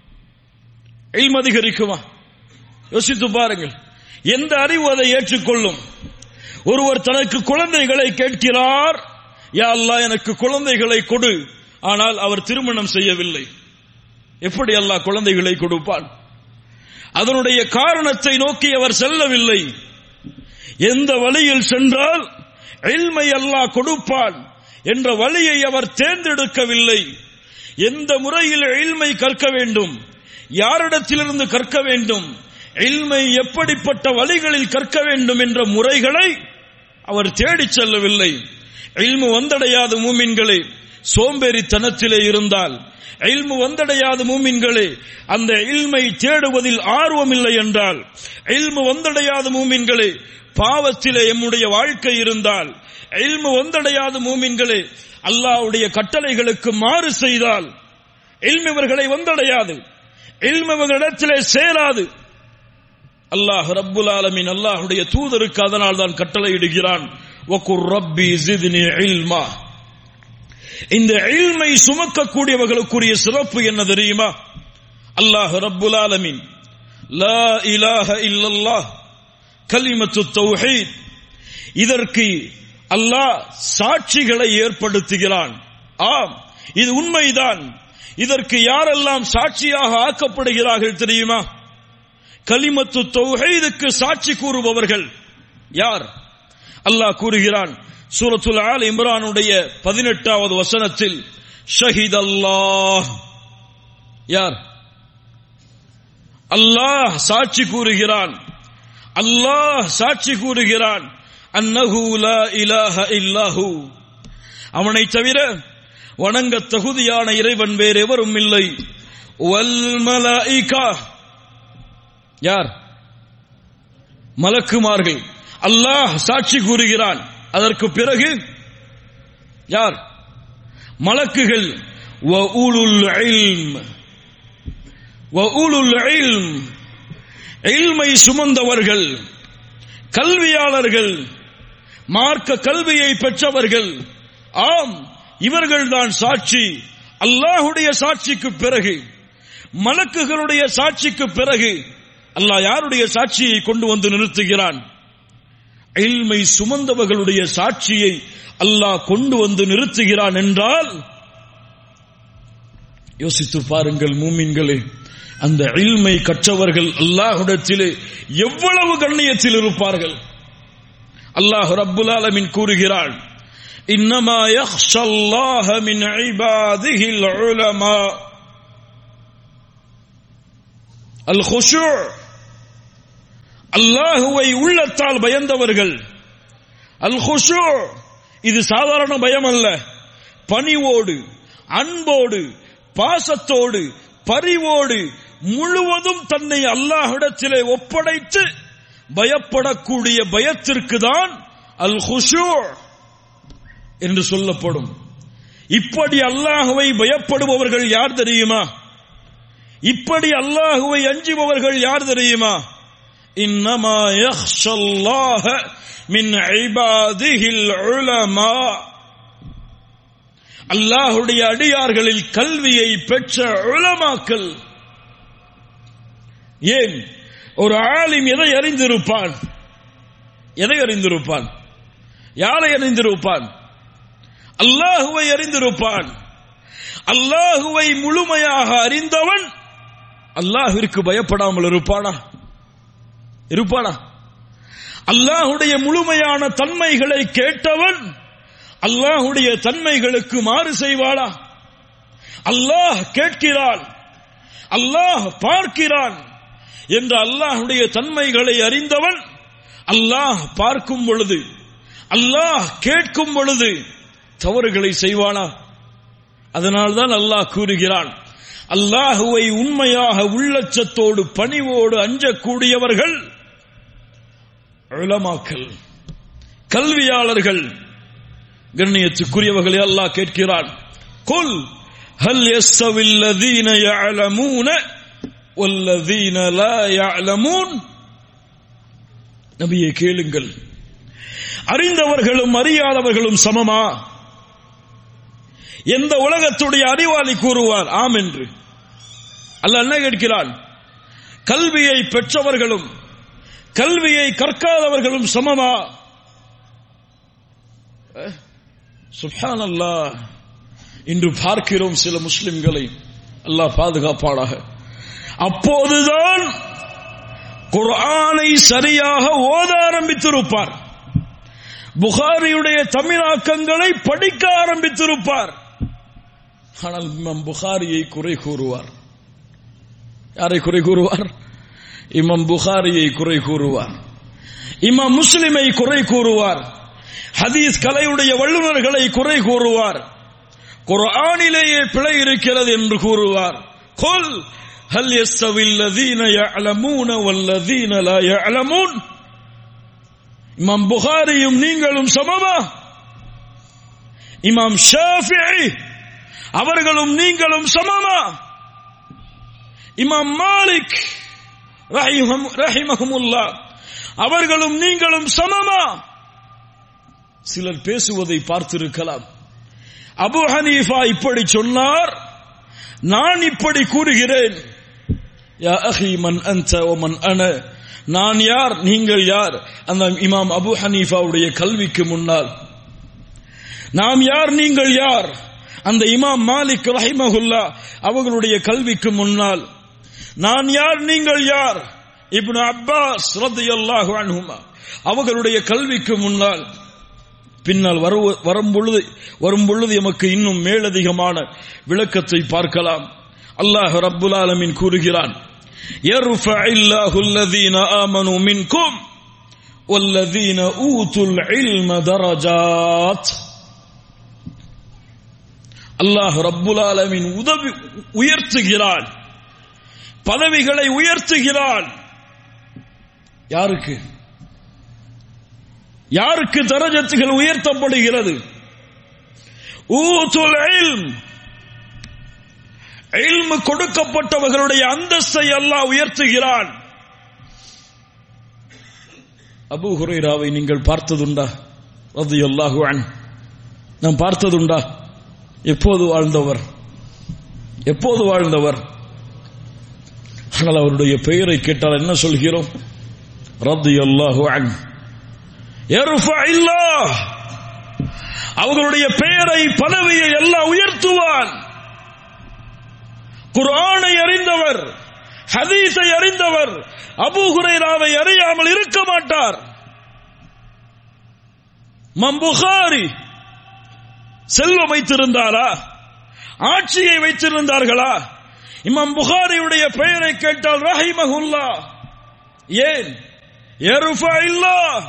இல்ம் அதிகரிக்குமா? யோசித்து பாருங்கள். எந்த அறிவு அதை ஏற்றுக்கொள்ளும்? ஒருவர் தனக்கு குழந்தைகளை கேட்கிறார், யா அல்லாஹ் எனக்கு குழந்தைகளை கொடு. ஆனால் அவர் திருமணம் செய்யவில்லை. எப்படி அல்லாஹ் குழந்தைகளை கொடுப்பான்? அதனுடைய காரணத்தை நோக்கி அவர் செல்லவில்லை. எந்த வழியில் சென்றால் இல்மை அல்லாஹ் கொடுப்பான் என்ற வழியை அவர் தேர்ந்தெடுக்கவில்லை. எந்த முறையில் இல்மை கற்க வேண்டும், யாரிடத்திலிருந்து கற்க வேண்டும், இல்மை எப்படிப்பட்ட வழிகளில் கற்க வேண்டும் என்ற முறைகளை அவர் தேடிச் செல்லவில்லை. இல்மு வந்தடையாத மூமின்களே, சோம்பேறித்தனத்திலே இருந்தால், இல்மு வந்தடையாத மூமின்களே அந்த இல்மை தேடுவதில் ஆர்வம் இல்லை என்றால், இல்மு வந்தடையாத மூமின்களே பாவத்திலே எம்முடைய வாழ்க்கை இருந்தால், இல்மு வந்தடையாத மூமின்களே அல்லாஹ்வுடைய கட்டளைகளுக்கு மாறு செய்தால், இல்மு இவர்களை வந்தடையாது, இல்மு இவர்களிடத்திலே சேராது. அல்லாஹ் ரப்புல் ஆலமீன் அல்லாஹ்வுடைய தூதருக்கு அதனால் தான் கட்டளையிடுகிறான், வகுர் ரப்பி ஜித்னி இல்மா. இந்த இல்மை சுமக்கக்கூடியவர்களுக்குரிய சிறப்பு என்ன தெரியுமா? அல்லாஹ் ரப்புல் ஆலமீன் லா இலாஹ இல்லல்லாஹ் கலிமத்து தௌஹீத், இதற்கு அல்லாஹ் சாட்சிகளை ஏற்படுத்துகிறான். ஆம், இது உண்மைதான். இதற்கு யாரெல்லாம் சாட்சியாக ஆக்கப்படுகிறார்கள் தெரியுமா? கலிமத்து தௌஹீதுக்கு சாட்சி கூறுபவர்கள் யார்? அல்லாஹ் கூறுகிறான் சூரத்துல் ஆல் இம்ரானுடைய 18வது வசனத்தில், ஷஹீத் அல்லாஹ். யார்? அல்லாஹ் சாட்சி கூறுகிறான். அல்லாஹ் சாட்சி கூறுகிறான், அன்னஹு லா இலாஹ இல்லாஹு, அவனை தவிர வணங்க தகுதியான இறைவன் வேறெவரும் இல்லை. வல் மலாயிகா, யார்? மலக்குமார்கள். அல்லாஹ் சாட்சி கூறுகிறான். அதற்கு பிறகு யார்? மலக்குகள். வ உலுல் இல்ம், வ உலுல் இல்ம், இல்மை சுமந்தவர்கள், கல்வியாளர்கள், மார்க்க கல்வியை பெற்றவர்கள். ஆம், இவர்கள்தான் சாட்சி. அல்லாஹுடைய சாட்சிக்கு பிறகு, மலக்குகளுடைய சாட்சிக்கு பிறகு அல்லாஹ் யாருடைய சாட்சியை கொண்டு வந்து நிறுத்துகிறான்? இல்மை சுமந்தவர்களுடைய சாட்சியை அல்லாஹ் கொண்டு வந்து நிறுத்துகிறான் என்றால் யோசித்து பாருங்கள் மூமின்களே, அந்த இல்மை கற்றவர்கள் அல்லாஹ்விடத்திலே எவ்வளவு கண்ணியத்தில் இருப்பார்கள். அல்லாஹ் ரப்புல் ஆலமீன் கூறுகிறான், இன்னமா யக்ஷல்லாஹ மின் இபாதிஹில் உலமா. அல் குஷூ, அல்லாஹுவை உள்ளத்தால் பயந்தவர்கள். அல் குஷூ, இது சாதாரண பயம் அல்ல. பணிவோடு, அன்போடு, பாசத்தோடு, பரிவோடு முழுவதும் தன்னை அல்லாஹ்விடத்திலே ஒப்படைத்து பயப்படக்கூடிய பயத்திற்கு தான் அல் குஷூ என்று சொல்லப்படும். இப்படி அல்லாஹுவை பயப்படுபவர்கள் யார் தெரியுமா? இப்படி அல்லாஹுவை அஞ்சுபவர்கள் யார் தெரியுமா? இன்னமா யக்ஷல்லாஹ மின் இபாதிஹில் உலமா. அல்லாஹுடைய அடியார்களில் கல்வியை பெற்ற உலமாக்கள். ஏன் ஒரு ஆலிம் எதை அறிந்திருப்பான்? எதை அறிந்திருப்பான்? யாரை அறிந்திருப்பான்? அல்லாஹுவை அறிந்திருப்பான். அல்லாஹுவை முழுமையாக அறிந்தவன் அல்லாஹ்விற்கு பயப்படாமல் இருப்பானா? இருப்பானா? அல்லாஹுடைய முழுமையான தன்மைகளை கேட்டவன் அல்லாஹுடைய தன்மைகளுக்கு மாறு செய்வாளா? அல்லாஹ் கேட்கிறான், அல்லாஹ் பார்க்கிறான் என்ற அல்லாஹுடைய தன்மைகளை அறிந்தவன் அல்லாஹ் பார்க்கும் பொழுது, அல்லாஹ் கேட்கும் பொழுது தவறுகளை செய்வானா? அதனால்தான் அல்லாஹ் கூறுகிறான், அல்லாஹுவை உண்மையாக உள்ளச்சத்தோடு பணிவோடு அஞ்சக்கூடியவர்கள் உலமாக்கள், கல்வியாளர்கள். கண்ணியத்துக்குரியவர்களே, அல்லாஹ் கேட்கிறான், குல் ஹல் யஸ்தவில் லதீன யஅலமூன வல்லதீன லா யஅலமூன். நபியே கேளுங்கள், அறிந்தவர்களும் அறியாதவர்களும் சமமா? எந்த உலகத்துடைய அறிவாளி கூறுவார் ஆம் என்று? அல்லாஹ் என்ன கேட்கிறான்? கல்வியை பெற்றவர்களும் கல்வியை கற்காதவர்களும் சமமா? சுப்ஹானல்லாஹ். இன்று பார்க்கிறோம் சில முஸ்லிம்களை, அல்லாஹ் பாதுகாப்பாளாக, அப்போதுதான் குர்ஆனை சரியாக ஓத ஆரம்பித்திருப்பார், புகாரியுடைய தமிழாக்கங்களை படிக்க ஆரம்பித்திருப்பார். ஆனால் இமாம் புகாரியை குறை கூறுவார். யாரை குறை கூறுவார்? இமாம் புகாரியை குறை கூறுவார். இமாம் முஸ்லிமை குறை கூறுவார். ஹதீஸ் கலையுடைய வல்லுநர்களை குறை கூறுவார். குர்ஆனிலேயே பிழை இருக்கிறது என்று கூறுவார். குல் ஹல் யஸ்தவில் லதீன யஅலமூன வல்லதீன லா யஅலமூன். இமாம் புகாரியும் நீங்களும் சமமா? இமாம் ஷாஃபிஈ அவர்களும் நீங்களும் சமமா? இமாம் மாலிக் ரஹிமஹுமுல்லாஹ் அவர்களும் நீங்களும் சமமா? சிலர் பேசுவதை பார்த்திருக்கலாம். அபூ ஹனீஃபா இப்படி சொன்னார், நான் இப்படி கூறுகிறேன். யா அஹி மன் அன்த வ மன் அன. நான் யார், நீங்கள் யார்? அந்த இமாம் அபூ ஹனீஃபாவுடைய கல்விக்கு முன்னால் நாம் யார், நீங்கள் யார்? அந்த இமாம் மாலிக் ரஹிமஹுல்லாஹ் அவர்களுடைய கல்விக்கு முன்னால் நான் யார், நீங்கள் யார்? இப்னு அப்பாஸ் ரலியல்லாஹு அன்ஹுமா அவர்களுடைய கல்விக்கு முன்னால். பின்னால் வரும் பொழுது எமக்கு இன்னும் மேலதிகமான விளக்கத்தை பார்க்கலாம். அல்லாஹ் ரப்புல் ஆலமீன் கூறுகிறான், யர்ஃபஇல்லாஹு அல்லதீன ஆமனூ மின்கும் வல்லதீன ஊதுல் இல்ம தரஜாத். அல்லாஹ் ரப்புல் ஆலமீன் உயர்த்துகிறான், பதவிகளை உயர்த்துகிறான். யாருக்கு? யாருக்கு தரஜத்துகள் உயர்த்தப்படுகிறது? ஊதுல் இல்ம், இல்ம் கொடுக்கப்பட்டவர்களுடைய அந்தஸ்தை அல்லாஹ் உயர்த்துகிறான். அபூ ஹுரைராவை நீங்கள் பார்த்ததுண்டா? ரலியல்லாஹு அன்ஹு நாம் பார்த்ததுண்டா? எப்போது வாழ்ந்தவர், எப்போது வாழ்ந்தவர்? ஆனால் அவருடைய பெயரை கேட்டால் என்ன சொல்கிறோம்? ரலியல்லாஹு அன்ஹு. யர்ஃபஇல்லாஹ், அவர்களுடைய பெயரை பதவியை அல்லாஹ் உயர்த்துவான். குர்ஆனை அறிந்தவர், ஹதீஸை அறிந்தவர் அபூ ஹுரைராவை அறியாமல் இருக்க மாட்டார். இமாம் புகாரி செல்வம் வைத்திருந்தாரா? ஆட்சியை வைத்திருந்தார்களா? இமாம் புகாரியுடைய பெயரை கேட்டால் ரஹிமஹுல்லாஹ். ஏன்? யர்ஃபஇல்லாஹ்,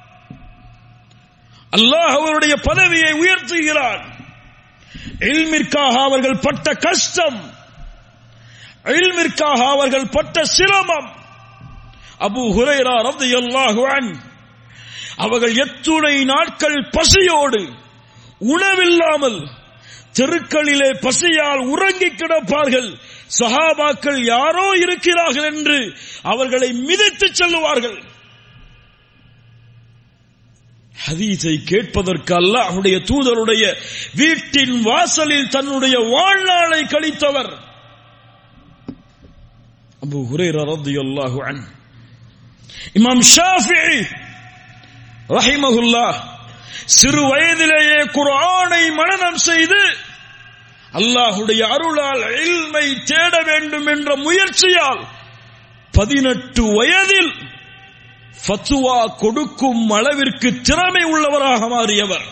அல்லாஹ் அவருடைய பதவியை உயர்த்துகிறான். இல்மிற்காக அவர்கள் பட்ட கஷ்டம், இல்மிற்காக அவர்கள் பட்ட சிரமம். அபூ ஹுரைரா ரலியல்லாஹு அன்ஹு அவர்கள் எத்துணை நாட்கள் பசியோடு உணவில்லாமல் தெருக்களிலே பசியால் உறங்கி கிடப்பார்கள். சஹாபாக்கள் யாரோ இருக்கிறார்கள் என்று அவர்களை மிதித்து செல்லுவார்கள். ஹதீஸை கேட்பதற்கு அல்லாஹ்வுடைய தூதருடைய வீட்டின் வாசலில் தன்னுடைய வாழ்நாளை கழித்தவர் அபூ ஹுரைரா ரலியல்லாஹு அன்ஹு. இமாம் ஷாஃபிஈ ரஹிமஹுல்லாஹ் சிறு வயதிலேயே குர்ஆனை மனனம் செய்து அல்லாஹ்வுடைய அருளால் இல்மை தேட வேண்டும் என்ற முயற்சியால் 18 வயதில் ஃபத்வா கொடுக்கும் அளவிற்கு திறமை உள்ளவராக மாறியவர்.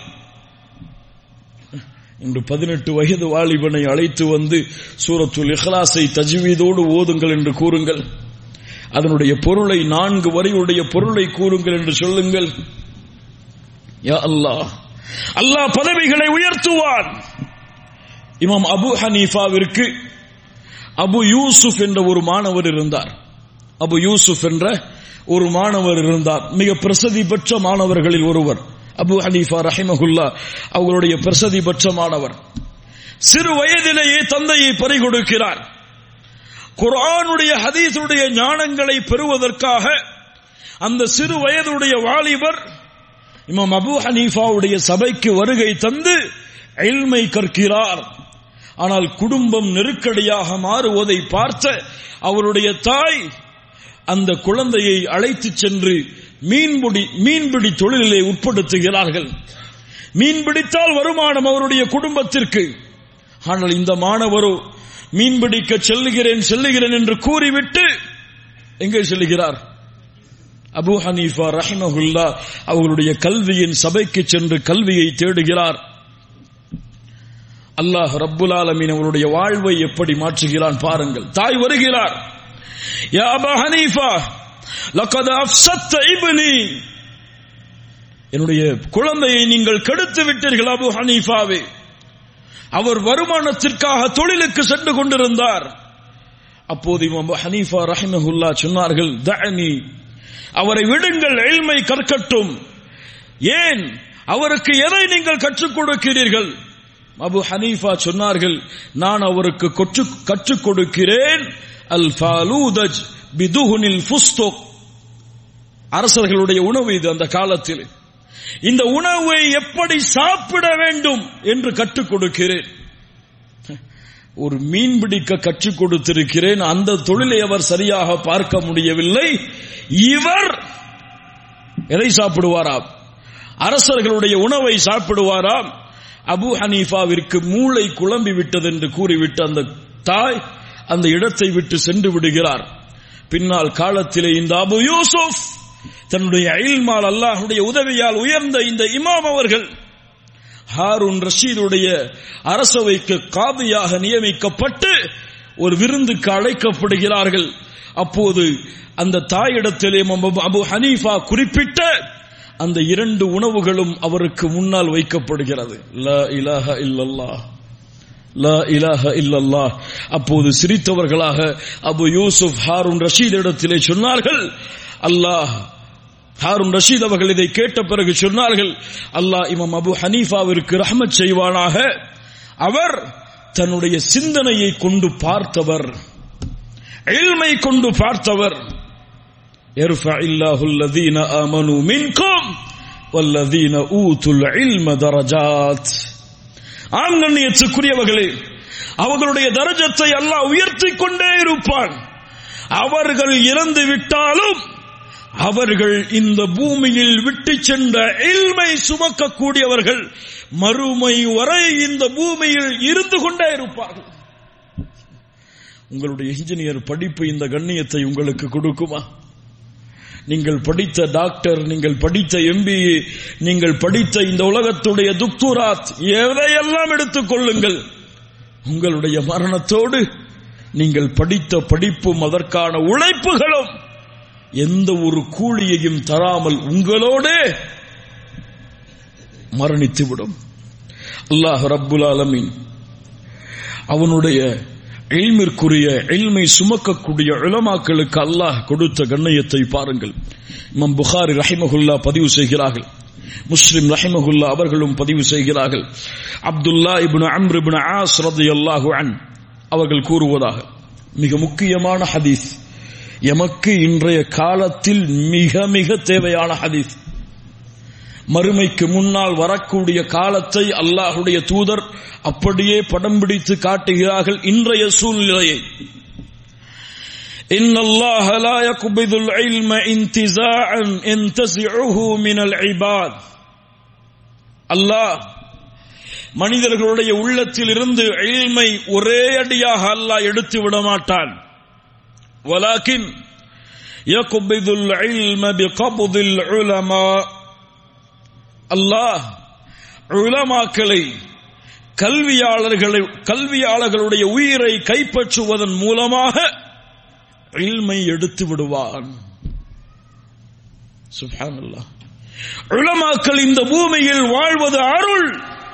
இன்று 18 வயது வாலிபனை அழைத்து வந்து சூரத்துல் இக்லாஸை தஜ்வீதோடு ஓதுங்கள் என்று கூறுங்கள், அதனுடைய பொருளை 4 வரியுடைய பொருளை கூறுங்கள் என்று சொல்லுங்கள். யா அல்லாஹ், அல்லாஹ் பதவிகளை உயர்த்துவான். இமாம் அபூ ஹனீஃபாவிற்கு அபு யூசுப் என்ற ஒரு மாணவர் இருந்தார். அபு யூசுப் என்ற ஒரு மாணவர் இருந்தார். மிக பிரசித்தி பெற்ற மாணவர்களில் ஒருவர் அபூ ஹனீஃபா ரஹிமஹுல்லாஹ் அவர்களுடைய பிரசித்தி பெற்ற மாணவர். சிறு வயதிலேயே தந்தையை பறிகொடுக்கிறார். குர்ஆனுடைய ஹதீஸுடைய ஞானங்களை பெறுவதற்காக அந்த சிறு வயதுடைய வாலிபர் இமாம் அபூ ஹனீஃபாவுடைய சபைக்கு வருகை தந்து இல்மை கற்கிறார். ஆனால் குடும்பம் நெருக்கடியாக மாறுவதை பார்த்த அவருடைய தாய் அந்த குழந்தையை அழைத்து சென்று மீன்பிடி தொழிலிலே உட்படுத்துகிறார்கள். மீன்பிடித்தால் வருமானம் அவருடைய குடும்பத்திற்கு. ஆனால் இந்த மாணவரோ மீன்பிடிக்க செல்லுகிறேன் என்று கூறிவிட்டு எங்கே செல்லுகிறார்? அபூ ஹனீஃபா ரஹிமஹுல்லாஹ் அவர்களுடைய கல்வியின் சபைக்கு சென்று கல்வியை தேடுகிறார். அல்லாஹ் ரப்புல் ஆலமீன் அவருடைய வாழ்வை எப்படி மாற்றுகிறான் பாருங்கள். தாய் வருகிறார். யா அபா ஹனீஃபா லகத் அஃப்ஸத்த இப்னி, என்னுடைய குழந்தையை நீங்கள் கெடுத்து விட்டீர்கள் அபூ ஹனீஃபாவே. அவர் வருமானத்திற்காக தொழிலுக்கு சென்று கொண்டிருந்தார். அப்போது இமாம் அபூ ஹனீஃபா ரஹிமஹுல்லாஹ் சொன்னார்கள், தஅனி, அவரை விடுங்கள், இல்மை கற்கட்டும். ஏன் அவருக்கு எதை நீங்கள் கற்றுக் கொடுக்கிறீர்கள்? அபூ ஹனீஃபா சொன்னார்கள், நான் அவருக்கு கற்றுக் கொடுக்கிறேன் அல் ஃபாலூதஜ் பிதுஹுனில் ஃபுஸ்துக். அரசர்களுடைய உணவு இது. அந்த காலத்தில் இந்த உணவை எப்படி சாப்பிட வேண்டும் என்று கற்றுக் கொடுக்கிறேன். ஒரு மீன் பிடிக்க கற்றுக் கொடுத்திருக்கிறேன். அந்த தொழிலை அவர் சரியாக பார்க்க முடியவில்லை. இவர் எதை சாப்பிடுவாராம்? அரசர்களுடைய உணவை சாப்பிடுவாராம். அபூ ஹனீஃபாவிற்கு மூளை குழம்பி விட்டது என்று கூறிவிட்டு அந்த தாய் அந்த இடத்தை விட்டு சென்று விடுகிறார். பின்னால் காலத்திலே இந்த அபு யூசுப் தன்னுடைய இல்மால் அல்லாஹ்வுடைய உதவியால் உயர்ந்த இந்த இமாம் அவர்கள் ஹாரூன் ரஷீதுடைய அரசவைக்கு காதியாக நியமிக்கப்பட்டு ஒரு விருந்துக்கு அழைக்கப்படுகிறார்கள். அப்போது அந்த தாயிடத்திலே அபூ ஹனீஃபா குறிப்பிட்ட அந்த 2 உணவுகளும் அவருக்கு முன்னால் வைக்கப்படுகிறது. லா இலாஹ இல்லல்லாஹ், லா இலாஹ இல்லல்லாஹ். அப்போது சிரித்தவர்களாக அபு யூசுப் ஹாரூன் ரஷீத் இடத்திலே சொன்னார்கள், அல்லாஹ், ஹாரூன் ரஷீத் அவர்கள் இதை கேட்ட பிறகு சொன்னார்கள், அல்லாஹ் இமாம் அபூ ஹனீஃபாவிற்கு ரஹ்மத் செய்வானாக. அவர் தன்னுடைய சிந்தனையை கொண்டு பார்த்தவர், இல்மை கொண்டு பார்த்தவர். யர்ஃபஇல்லாஹு அல்லதீன ஆமனூ மின்கும் வல்லதீன ஊதுல் இல்ம தரஜாத். ஆங்கண்ணியத்துக்குரியவர்களே, அவர்களுடைய தரஜத்தை அல்லாஹ் உயர்த்திக் கொண்டே இருப்பான். அவர்கள் இறந்து விட்டாலும் அவர்கள் இந்த பூமியில் விட்டு சென்ற இல்மை சுமக்கக்கூடியவர்கள் மறுமை வரை இந்த பூமியில் இருந்து கொண்டே இருப்பார்கள். உங்களுடைய இன்ஜினியர் படிப்பு இந்த கண்ணியத்தை உங்களுக்கு கொடுக்குமா? நீங்கள் படித்த டாக்டர், நீங்கள் படித்த MBA, நீங்கள் படித்த இந்த உலகத்துடைய துக்துராத், எதையெல்லாம் எடுத்துக் கொள்ளுங்கள், உங்களுடைய மரணத்தோடு நீங்கள் படித்த படிப்பும் அதற்கான உழைப்புகளும் எந்த ஒரு கூலியையும் தராமல் உங்களோடு மரணித்துவிடும். அல்லாஹ் ரப்புல் ஆலமீன் அவனுடைய இல்மிற்குரிய இல்மை சுமக்கக்கூடிய உலமாக்களுக்கு அல்லாஹ் கொடுத்த கண்ணியத்தை பாருங்கள். இமாம் புகாரி ரஹிமஹுல்லா பதிவு செய்கிறார்கள், முஸ்லிம் ரஹிமஹுல்லா அவர்களும் பதிவு செய்கிறார்கள். அப்துல்லா இப்னு அம்ர் இப்னு ஆஸ் ரலியல்லாஹு அன்ஹு அவர்கள் கூறுவதாக, மிக முக்கியமான ஹதீஸ், எமக்கு இன்றைய காலத்தில் மிக மிக தேவையான ஹதீஸ். மறுமைக்கு முன்னால் வரக்கூடிய காலத்தை அல்லாஹ்வுடைய தூதர் அப்படியே படம் பிடித்து காட்டுகிறார்கள். இன்றைய சூழ்நிலையை, இன்னல்லாஹ லா யக்பிதுல் இல்ம இன்திஸாஅன் யன்தஸிஉஹு மினல் இபாத். அல்லாஹ் மனிதர்களுடைய உள்ளத்தில் இருந்து இல்மை ஒரே அடியாக அல்லாஹ் எடுத்து விட மாட்டான். வலாக்கின் யக்பிதுல் இல்ம பிகப்தில் உலமா. அல்லாஹ் உலமாக்களை, கல்வியாளர்களுடைய உயிரை கைப்பற்றுவதன் மூலமாக இல்மை எடுத்து விடுவான். சுப்ஹானல்லாஹ். உலமாக்கள் இந்த பூமியில் வாழ்வது அருள்.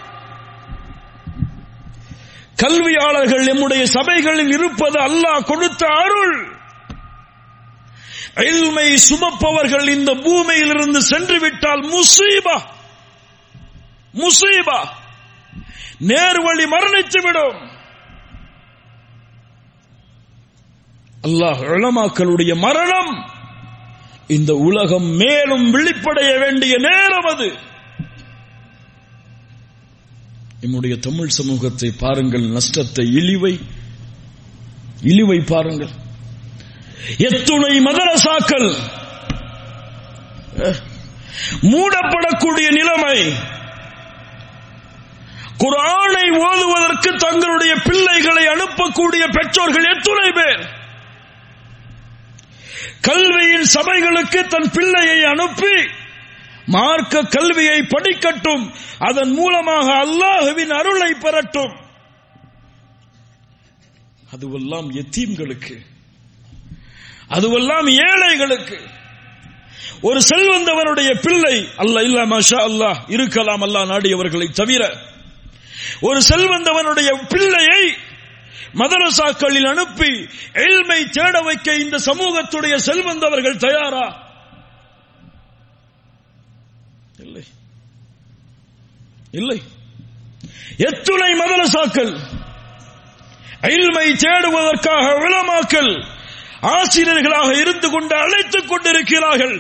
கல்வியாளர்கள் நம்முடைய சபைகளில் இருப்பது அல்லாஹ் கொடுத்த அருள். இல்மை சுமப்பவர்கள் இந்த பூமியில் இருந்து சென்று விட்டால் முசீபா, முசீபா, நேர்வழி மரணித்துவிடும். அல்லாஹ் உலமாக்களுடைய மரணம் இந்த உலகம் மேலும் விழிப்படைய வேண்டிய நேரம் அது. நம்முடைய தமிழ் சமூகத்தை பாருங்கள், நஷ்டத்தை, இழிவை பாருங்கள். எத்துணை மதரசாக்கள் மூடப்படக்கூடிய நிலைமை. குர்ஆனை ஓதுவதற்கு தங்களுடைய பிள்ளைகளை அனுப்பக்கூடிய பெற்றோர்கள் எத்துணை பேர். கல்வியின் சபைகளுக்கு தன் பிள்ளையை அனுப்பி மார்க்க கல்வியை படிக்கட்டும், அதன் மூலமாக அல்லாஹ்வின் அருளை பெறட்டும். அதுவெல்லாம் யத்தீம்களுக்கு, அதுவெல்லாம் ஏழைகளுக்கு. ஒரு செல்வந்தவனுடைய பிள்ளை இல்ல மாஷா அல்லாஹ் இருக்கலாம், அல்லாஹ் நாடியவர்களை தவிர, ஒரு செல்வந்தவனுடைய பிள்ளையை மதரசாக்களில் அனுப்பி இல்மை தேட வைக்க இந்த சமூகத்துடைய செல்வந்தவர்கள் தயாரா? இல்லை, இல்லை. எத்துணை மதரசாக்கள் இல்மை தேடுவதற்காக உலமாக்கள் ஆசிரியர்களாக இருந்து கொண்டு அழைத்துக் கொண்டிருக்கிறார்கள்.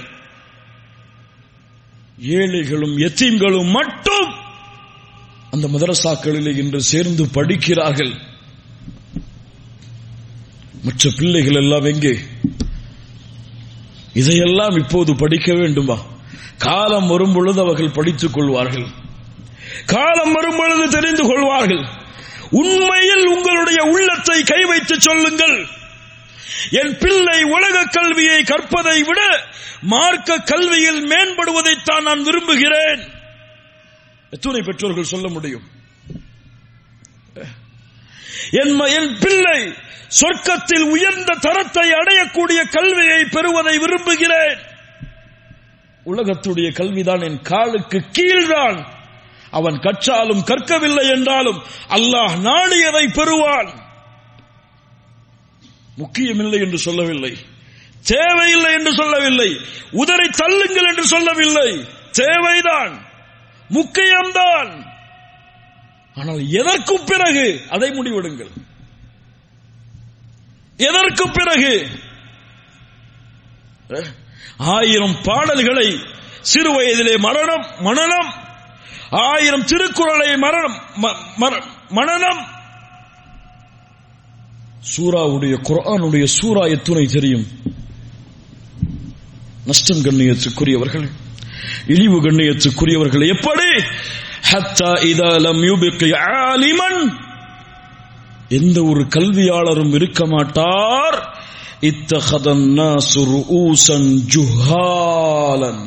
ஏழைகளும் யத்தீம்களும் மட்டும் அந்த மதரசாக்களில் இன்று சேர்ந்து படிக்கிறார்கள். மற்ற பிள்ளைகள் எல்லாம் எங்கே? இதையெல்லாம் இப்போது படிக்க வேண்டுமா? காலம் வரும் பொழுது அவர்கள் படித்துக் கொள்வார்கள், காலம் வரும் பொழுது தெரிந்து கொள்வார்கள். உண்மையில் உங்களுடைய உள்ளத்தை கை வைத்து சொல்லுங்கள், என் பிள்ளை உலக கல்வியை கற்பதை விட மார்க்க கல்வியில் மேம்படுவதைத்தான் நான் விரும்புகிறேன். எத்தனை பெற்றோர்கள் சொல்ல முடியும்? என் பிள்ளை சொர்க்கத்தில் உயர்ந்த தரத்தை அடையக்கூடிய கல்வியை பெறுவதை விரும்புகிறேன். உலகத்துடைய கல்விதான் என் காலுக்கு கீழ்தான். அவன் கற்றாலும் கற்கவில்லை என்றாலும் அல்லாஹ் நாடியதை பெறுவான். முக்கியமில்லை என்று சொல்லவில்லை, தேவையில்லை என்று சொல்லவில்லை, உதறி தள்ளுங்கள் என்று சொல்லவில்லை. தேவைதான், முக்கியம்தான். ஆனால் எதற்கு பிறகு அதை முடிவெடுங்கள். எதற்கு பிறகு 1000 பாடல்களை சிறு வயதிலே மனனம், 1000 திருக்குறளை மனனம். சூராவுடைய குர்ஆனுடைய சூரா எத்துணை தெரியும்? நஷ்டம் கண்ணியத்துக்குரியவர்கள், இழிவு கண்ணியத்துக்குரியவர்கள். எப்படி? ஹத்தா இதா லம் யுபகி ஆலிமன், எந்த ஒரு கல்வியாளரும் இருக்க மாட்டார். இத்தகதன் நாசு ரூஸன் ஜுஹாலன்,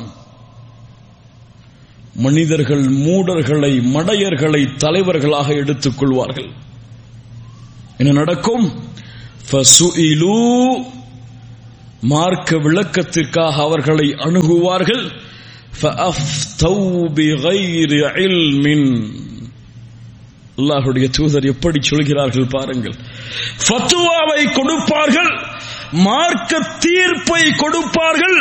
மனிதர்கள் மூடர்களை மடையர்களை தலைவர்களாக எடுத்துக் கொள்வார்கள். என்ன நடக்கும்? ஃபசுஇலு, மார்க்க விளக்கத்திற்காக அவர்களை அணுகுவார்கள். ஃபஅஃப்தௌ பிகைரி இல்மின், அல்லாஹ்வுடைய தூதர் எப்படி சொல்கிறார்கள் பாருங்கள். ஃபத்வாவை கொடுப்பார்கள், மார்க்க தீர்ப்பை கொடுப்பார்கள்,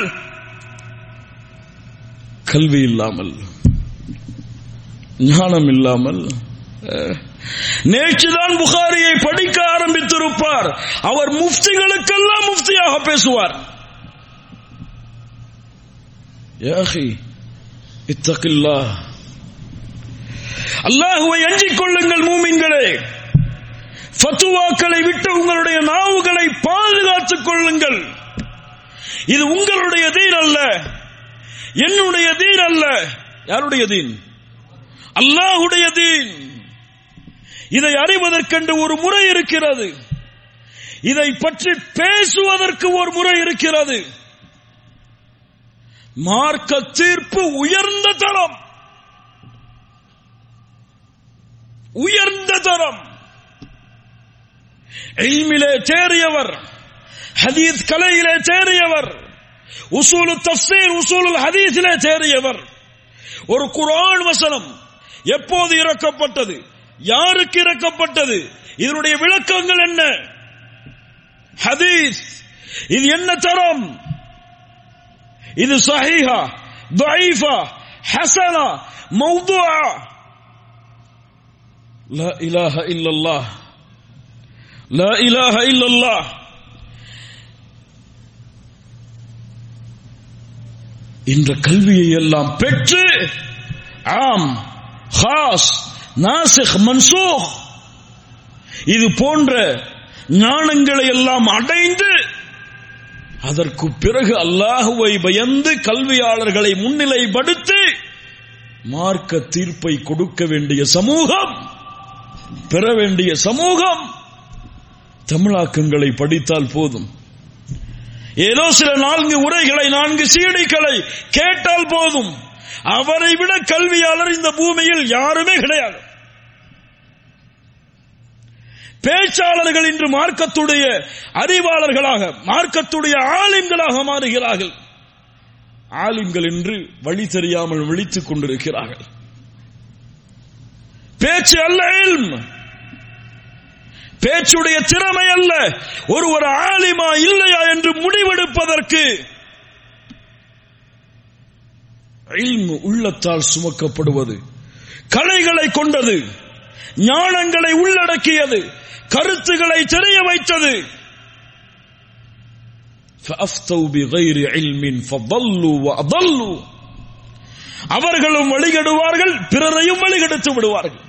கல்வி இல்லாமல், ஞானம் இல்லாமல். நேற்றுதான் புகாரியை படிக்க ஆரம்பித்திருப்பார், அவர் முஃப்திகளுக்கெல்லாம் முஃப்தியாக பேசுவார். யா அஹி இத்தகில்லாஹ், அல்லாஹ்வை அஞ்சிக் கொள்ளுங்கள் மூமின்களே. ஃபத்வாக்களை விட்டு உங்களுடைய நாவுகளை பாதுகாத்துக் கொள்ளுங்கள். இது உங்களுடைய தீன் அல்ல, என்னுடைய தீன் அல்ல. யாருடைய தீன்? அல்லாஹ்வுடைய தீன். இதை அறிவதற்கென்று ஒரு முறை இருக்கிறது, இதை பற்றி பேசுவதற்கு ஒரு முறை இருக்கிறது. மார்க்க தீர்ப்பு உயர்ந்த தரம், உயர்ந்த தரம். இல்மிலே தேறியவர், ஹதீஸ் கலையிலே தேறியவர், உசூல் தஃசீர் உசூல் ஹதீஸிலே தேறியவர். ஒரு குர்ஆன் வசனம் எப்போது இறக்கப்பட்டது, யாருக்கு இறக்கப்பட்டது, இதனுடைய விளக்கங்கள் என்ன, ஹதீஸ் இது என்ன தரம், இது சஹீஹா, தஈஃபா, ஹஸனா, மௌதுஆ. லா இலாஹ இல்லல்லாஹ், லா இலாஹ இல்லல்லாஹ். இந்த கல்வியை எல்லாம் பெற்று ஆம், ஹாஸ், நாசிக், மன்சூக் இது போன்ற ஞானங்களை எல்லாம் அடைந்து அதற்கு பிறகு அல்லாஹ்வை பயந்து கல்வியாளர்களை முன்னிலைப்படுத்தி மார்க்க தீர்ப்பை கொடுக்க வேண்டிய சமூகம், பெற வேண்டிய சமூகம் தமிழாக்கங்களை படித்தால் போதும். ஏதோ சில 4 உரைகளை 4 சீடிகளை கேட்டால் போதும். அவரை விட கல்வியாளர் இந்த பூமியில் யாருமே கிடையாது. பேச்சாளர்கள் இன்று மார்க்கத்துடைய அறிவாளர்களாக, மார்க்கத்துடைய ஆலிம்களாக மாறுகிறார்கள். ஆலிம்கள் என்று வழி தெரியாமல் விழித்துக் கொண்டிருக்கிறார்கள். பேச்சு அல்ல இல்ம், பேச்சுடைய திறமை அல்ல. ஒருவர் ஆலிமா இல்லையா என்று முடிவெடுப்பதற்கு இல்ம் உள்ளத்தால் சுமக்கப்படுவது, கலைகளை கொண்டது, ஞானங்களை உள்ளடக்கியது, கருத்துக்களை தெரிய வைத்தது. فَأَفْتَوْا بِغَيْرِ عِلْمٍ فَضَلُّوا وَأَضَلُّوا, அவர்களும் வழிகெடுவார்கள், பிறரையும் வழிகெடுத்து விடுவார்கள்.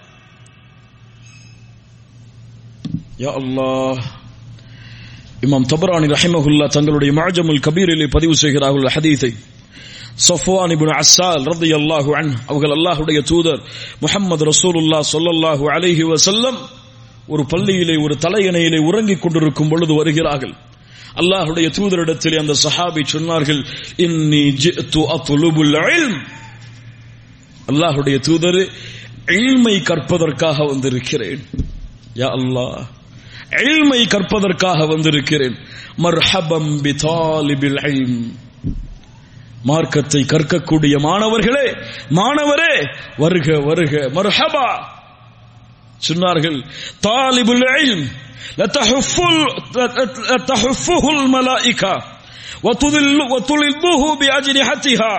யா அல்லாஹ். இமாம் தபரானி ரஹிமஹுல்லா தங்களுடைய முஅஜமுல் கபீரிலே பதிவு செய்கிறார்கள் ஹதீஸை. சஃப்வான் இப்னு அஸ்ஸால் ரலியல்லாஹு அன்ஹு அவர்கள் அல்லாஹ்வுடைய தூதர் முஹம்மது ரசூலுல்லாஹ் ஸல்லல்லாஹு அலைஹி வஸல்லம் ஒரு பள்ளியிலே ஒரு தலையணையிலே உறங்கிக் கொண்டிருக்கும் பொழுது வருகிறார்கள். அல்லாஹ்வுடைய தூதரிடத்திலே அந்த சஹாபி சொன்னார்கள், இன்னி ஜிஅது அத்லுபுல் இல்ம், அல்லாஹ்வுடைய தூதரே இல்மை கற்பதற்காக வந்திருக்கிறேன். யா அல்லாஹ், இல்மை கற்பதற்காக வந்திருக்கிறேன். மர்ஹபம் பிதாலிபில் இல்ம், மார்க்கத்தை கற்கக்கூடிய மாணவர்களே, மாணவரே வருக வருக, மர்ஹபா சொன்னார்கள். தாலிபுல் இல்ம் லதஹஃபுல் மலாயிகா வதுலில்லுஹு பிஅஜ்னிஹத்திஹா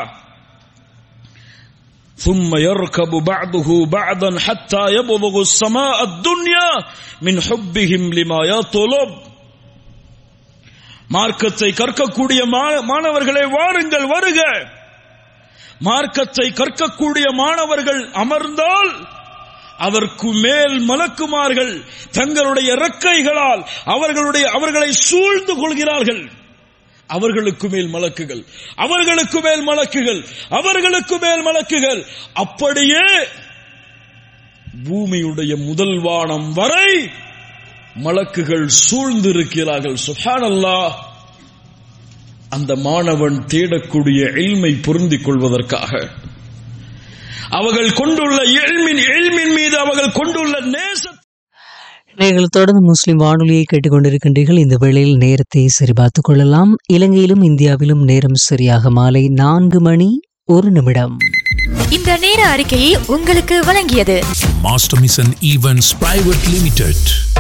ثم يركب بعضه بعضا حتى يبلغ السماء الدنيا من حبهم لما يطلب. மார்க்கத்தை கற்கக்கூடிய மாணவர்களே வாருங்கள் வருக. மார்க்கத்தை கற்கக்கூடிய மாணவர்கள் அமர்ந்தால் அதற்கு மேல் மலக்குமார்கள் தங்களுடைய இறக்கைகளால் அவர்களை சூழ்ந்து கொள்கிறார்கள். அவர்களுக்கு மேல் மலக்குகள், அவர்களுக்கு மேல் மலக்குகள், அவர்களுக்கு மேல் மலக்குகள். அப்படியே பூமியுடைய முதல் வானம் வரை மலக்குகள் சூழ்ந்திருக்கிறார்கள். சுப்ஹானல்லாஹ். அந்த மாணவன் தேடக்கூடிய இல்மை பொருந்திக் கொள்வதற்காக அவர்கள் கொண்டுள்ள இல்மின் மீது அவர்கள் கொண்டுள்ள நேசம். நீங்கள் தொடர்ந்து முஸ்லிம் வானொலியை கேட்டுக்கொண்டிருக்கின்றீர்கள். இந்த வேளையில் நேரத்தை சரிபார்த்துக் கொள்ளலாம். இலங்கையிலும் இந்தியாவிலும் நேரம் சரியாக மாலை 4:01. இந்த நேர அறிக்கையை உங்களுக்கு வழங்கியது master mission events private limited.